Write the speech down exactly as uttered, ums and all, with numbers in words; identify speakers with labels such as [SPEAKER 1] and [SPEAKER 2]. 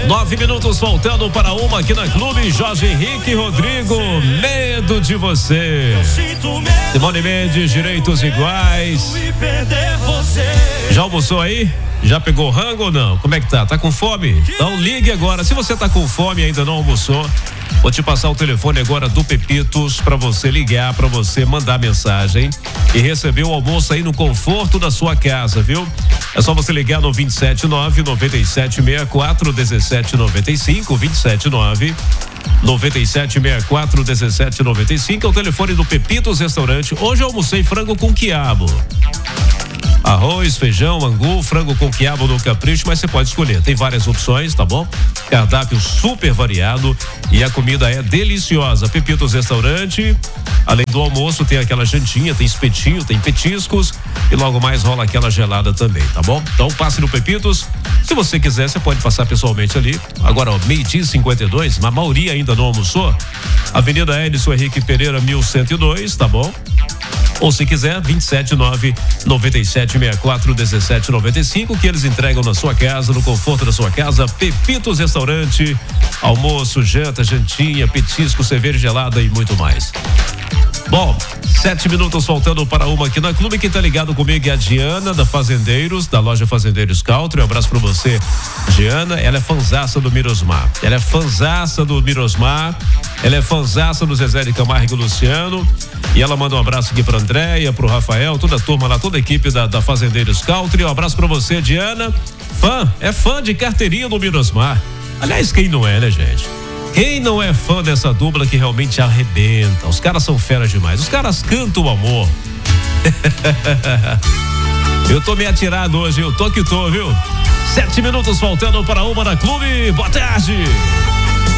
[SPEAKER 1] Nove minutos faltando para uma aqui na Clube. Jorge Henrique Rodrigo, medo de você. Simone Mendes, direitos iguais. Já almoçou aí? Já pegou rango ou não? Como é que tá? Tá com fome? Então ligue agora. Se você tá com fome e ainda não almoçou, vou te passar o telefone agora do Pepitos para você ligar, para você mandar mensagem e receber o almoço aí no conforto da sua casa, viu? É só você ligar no vinte e sete nove, noventa e sete sessenta e quatro, dezessete noventa e cinco, vinte e sete nove, noventa e sete sessenta e quatro, dezessete noventa e cinco, é o telefone do Pepitos Restaurante. Hoje eu almocei frango com quiabo. Arroz, feijão, angu, frango com quiabo no capricho, mas você pode escolher. Tem várias opções, tá bom? Cardápio super variado e a comida é deliciosa. Pepitos Restaurante, além do almoço, tem aquela jantinha, tem espetinho, tem petiscos e logo mais rola aquela gelada também, tá bom? Então passe no Pepitos. Se você quiser, você pode passar pessoalmente ali. Agora, ó, meio-dia e cinquenta e dois, a maioria ainda não almoçou. Avenida Edson Henrique Pereira, mil cento e dois, tá bom? Ou se quiser, vinte e sete nove, noventa e sete sessenta e quatro, dezessete noventa e cinco, que eles entregam na sua casa, no conforto da sua casa. Pepitos Restaurante, almoço, janta, jantinha, petisco, cerveja gelada e muito mais. Bom, sete minutos faltando para uma aqui na Clube. Quem tá ligado comigo é a Diana, da Fazendeiros, da loja Fazendeiros Country. Um abraço pra você, Diana. Ela é fanzaça do Mirosmar. Ela é fanzaça do Mirosmar. Ela é fanzaça do Zezé de Camargo e Luciano. E ela manda um abraço aqui pra Andréia, pro Rafael, toda a turma lá, toda a equipe da, da Fazendeiros Country. Um abraço pra você, Diana. Fã, é fã de carteirinha do Mirosmar. Aliás, quem não é, né, gente? Quem não é fã dessa dupla que realmente arrebenta? Os caras são feras demais. Os caras cantam o amor. Eu tô meio atirado hoje, eu tô que tô, viu? Sete minutos faltando para uma na Clube. Boa tarde.